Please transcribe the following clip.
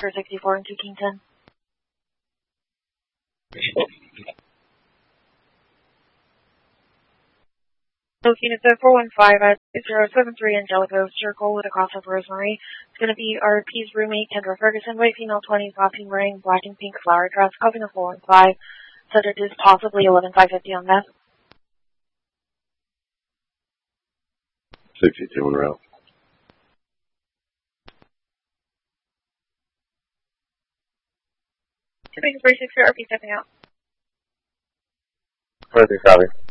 Baker 64 into Kington. Located at 415 at 073 Angelico Circle with a cross of Rosemary. It's going to be RP's roommate, Kendra Ferguson, white female 20, costume wearing black and pink flower dress, causing a 415. Subject is possibly 11550 on that. 62 en route. Baker 36 RP stepping out. Further, copy.